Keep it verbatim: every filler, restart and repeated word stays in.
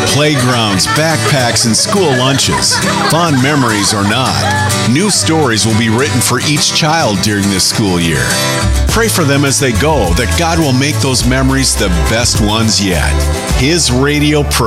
Playgrounds, backpacks, and school lunches. Fond memories or not, new stories will be written for each child during this school year. Pray for them as they go, that God will make those memories the best ones yet. His Radio Pro